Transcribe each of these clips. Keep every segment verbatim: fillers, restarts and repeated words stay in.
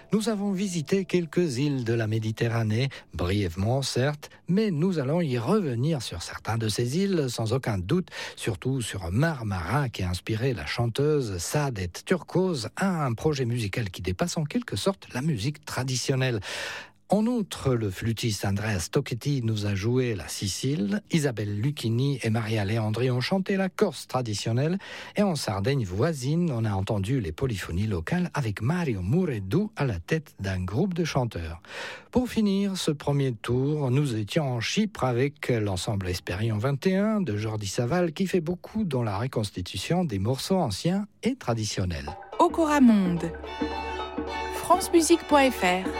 Nous avons visité quelques îles de la Méditerranée, brièvement certes, mais nous allons y revenir sur certains de ces îles sans aucun doute, surtout sur Marmara qui a inspiré la chanteuse Saadet Turkoz à un projet musical qui dépasse en quelque sorte la musique traditionnelle. En outre, le flûtiste Andreas Tocchetti nous a joué la Sicile, Isabelle Lucchini et Maria Leandri ont chanté la Corse traditionnelle, et en Sardaigne voisine, on a entendu les polyphonies locales avec Mario Mureddu à la tête d'un groupe de chanteurs. Pour finir ce premier tour, nous étions en Chypre avec l'ensemble Espérion vingt et un de Jordi Savall qui fait beaucoup dans la reconstitution des morceaux anciens et traditionnels. Okora Monde, france musique point f r.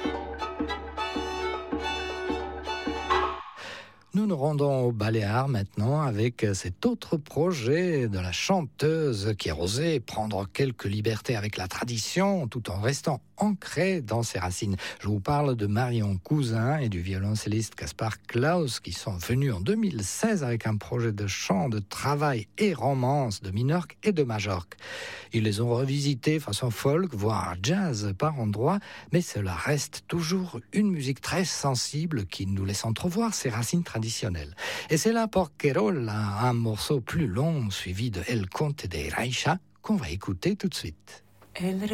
Nous nous rendons au Baléares maintenant avec cet autre projet de la chanteuse qui a osé prendre quelques libertés avec la tradition tout en restant ancrée dans ses racines. Je vous parle de Marion Cousin et du violoncelliste Kaspar Klaus qui sont venus en deux mille seize avec un projet de chant, de travail et romance de Minorque et de Majorque. Ils les ont revisités façon folk, voire jazz par endroits, mais cela reste toujours une musique très sensible qui nous laisse entrevoir ses racines traditionnelles. Et c'est là pour Kerola, un morceau plus long suivi de El Conte de Raisha qu'on va écouter tout de suite.